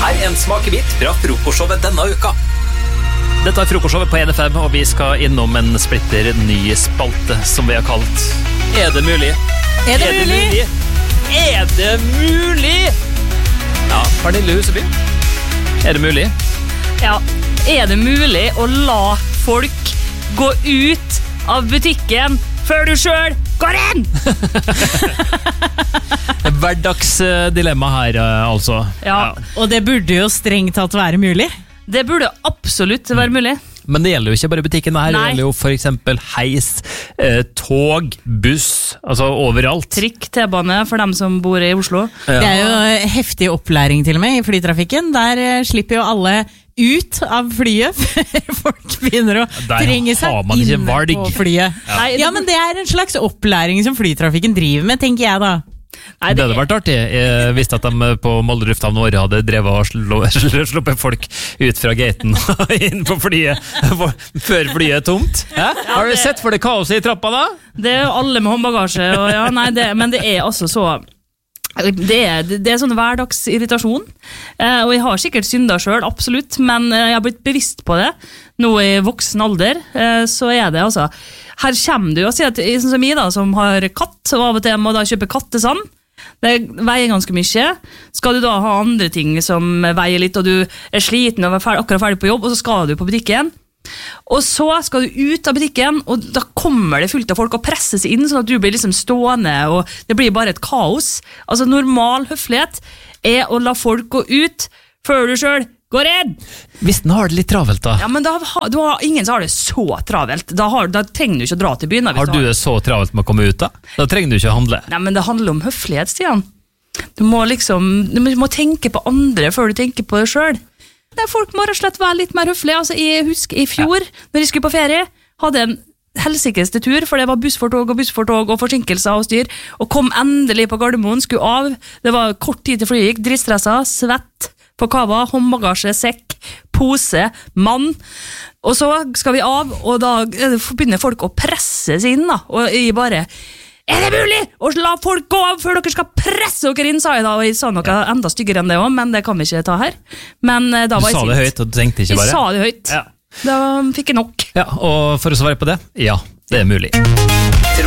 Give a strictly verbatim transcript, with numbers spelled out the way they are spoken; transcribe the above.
Her en smakebit fra frokostshowet denne uka. Dette er frokostshowet på N F M, og vi skal innom en splitter ny spalte som vi har kalt Er det mulig? Er det, er det mulig? mulig? Er det mulig? Ja, Pernille Huseby. Er det mulig? Ja, er det mulig å la folk gå ut av butikken før du selv går inn? Hverdagsdilemma her, altså. Ja, og det burde jo strengt tatt være mulig. Det burde absolutt være mulig. Men det gjelder jo ikke bare butikken her, Nei. det gjelder jo for eksempel heis, eh, tog, buss, altså overalt. Trikk, T-bane for dem som bor i Oslo. Ja. Det er jo heftig opplæring til og med i flytrafikken. Der eh, slipper jo alle ut av flyet før folk begynner å Der trenge seg inn på flyet. Ja. Nei, ja, men det er en slags opplæring som flytrafikken driver med, tenker jeg da. Nei, det, det hadde vært artig. Jeg visste at de på Molde lufthavn Åre hadde drevet og slå, sluppet folk ut fra gaten og inn på flyet før flyet er tomt. Ja? Har du sett for det kaoset i trappa da? Det er jo alle med håndbagasje, og ja, nei, det, men det er altså så... Det er, det er sånn hverdagsirritasjon, eh, og jeg har sikkert syndet selv, absolutt, men jeg har blitt bevisst på det nå i voksen alder, eh, så er det altså, her kommer du og sier at, sånn som jeg da, som har katt, og av og til må da kjøpe kattesand, det veier ganske mye, skal du da ha andre ting som veier litt, og du er sliten og er ferdig, akkurat ferdig på jobb, og så skal du på butikken, og så skal du ut av butikken, og da kommer det fullt av folk og presses inn, sånn at du blir liksom stående, og det blir bare et kaos. Altså normal høflighet er å la folk gå ut før du selv går inn. Hvis den har det litt travelt da. Ja, men da har, du har ingen som har det så travelt. Da, har, da trenger du ikke å dra til byen. Da, har du det så travelt med å komme ut da? Da trenger du ikke å handle. Nei, men det handler om høflighet, Stian. Du må liksom, du må tenke på andre før du tenker på deg selv. Folk må rett og slett være litt mer høflige. Altså, jeg husker i fjor, ja. Når jeg skulle på ferie, hadde en helsikeste tur, for det var buss for tog og buss for tog og forsinkelser og styr, og kom endelig på Gardermoen, skulle av. Det var kort tid til flyet gikk, drittstressa, svett på kava, håndbagasje, sekk, pose, mann. Og så skal vi av, og da begynner folk å presse seg inn, da. Og jeg bare... Er det mulig å la folk gå av før dere skal presse dere inn, sa jeg da, og jeg sa noe enda styggere enn det også, men det kan vi ikke ta her. Men da var du sa det høyt, og du tenkte ikke bare? Jeg sa det høyt. Ja. Da fikk jeg nok. Ja, og for å svare på det, ja, det er mulig.